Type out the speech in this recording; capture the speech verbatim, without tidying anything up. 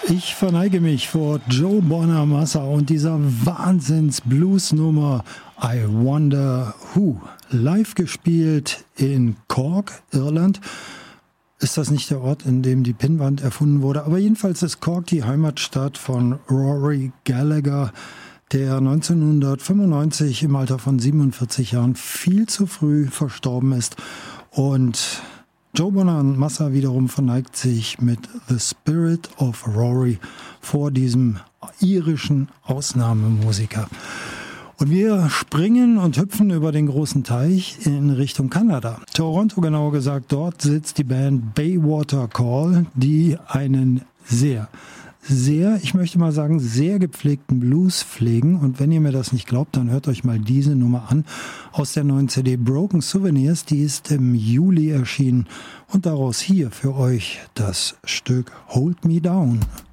Ich verneige mich vor Joe Bonamassa und dieser Wahnsinns-Blues-Nummer I Wonder Who. Live gespielt in Cork, Irland. Ist das nicht der Ort, in dem die Pinnwand erfunden wurde? Aber jedenfalls ist Cork die Heimatstadt von Rory Gallagher, der neunzehnhundertfünfundneunzig im Alter von siebenundvierzig Jahren viel zu früh verstorben ist. Und Joe Bonamassa wiederum verneigt sich mit The Spirit of Rory vor diesem irischen Ausnahmemusiker. Und wir springen und hüpfen über den großen Teich in Richtung Kanada. Toronto genauer gesagt, dort sitzt die Band Baywater Call, die einen sehr, sehr, ich möchte mal sagen, sehr gepflegten Blues pflegen. Und wenn ihr mir das nicht glaubt, dann hört euch mal diese Nummer an aus der neuen C D Broken Souvenirs. Die ist im Juli erschienen und daraus hier für euch das Stück Hold Me Down.